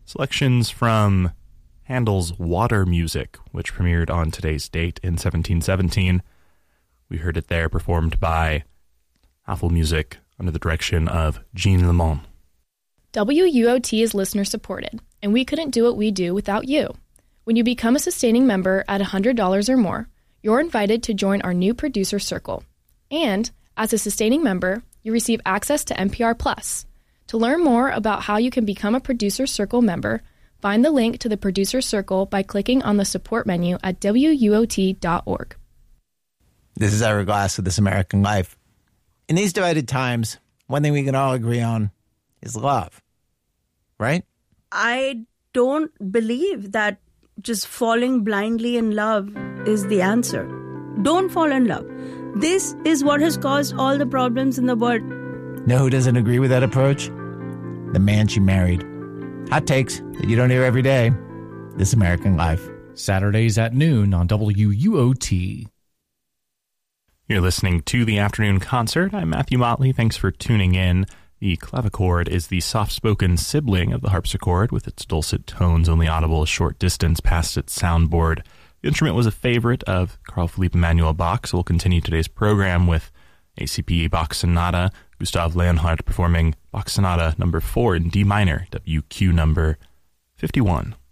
Selections from Handel's Water Music, which premiered on today's date in 1717. We heard it there performed by Apple Music under the direction of Jean Lemon. WUOT is listener supported, and we couldn't do what we do without you. When you become a sustaining member at $100 or more, you're invited to join our new producer circle. And as a sustaining member, you receive access to NPR Plus. To learn more about how you can become a producer circle member, find the link to the producer circle by clicking on the support menu at WUOT.org. This is Ira Glass with This American Life. In these divided times, one thing we can all agree on is love, right? I don't believe that just falling blindly in love is the answer. Don't fall in love. This is what has caused all the problems in the world. Know who doesn't agree with that approach? The man she married. Hot takes that you don't hear every day. This American Life. Saturdays at noon on WUOT. You're listening to The Afternoon Concert. I'm Matthew Motley. Thanks for tuning in. The clavichord is the soft-spoken sibling of the harpsichord, with its dulcet tones only audible a short distance past its soundboard. The instrument was a favorite of Carl Philipp Emanuel Bach, so we'll continue today's program with ACP Bach Sonata, Gustav Leonhardt performing Bach Sonata number 4 in D minor, WQ number 51.